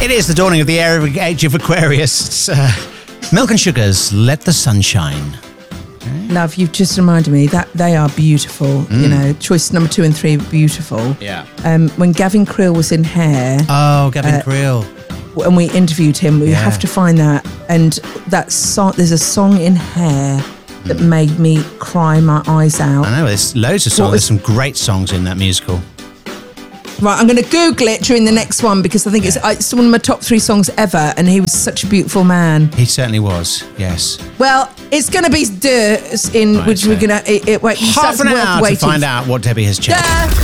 It is the dawning of the age of Aquarius. Milk and Sugars, Let the Sun Shine. Love, you've just reminded me that they are beautiful. You know, choice number 2 and 3 are beautiful. Yeah. When Gavin Creel was in Hair, Oh, Gavin Creel. when we interviewed him, we have to find that. And that song, there's a song in Hair that made me cry my eyes out. I know, there's loads of songs. There's some great songs in that musical. Right, I'm going to Google it during the next one because I think it's one of my top 3 songs ever, and he was such a beautiful man. He certainly was, yes. Well, it's going to be which we're going to... Half an hour to find out what Debbie has checked.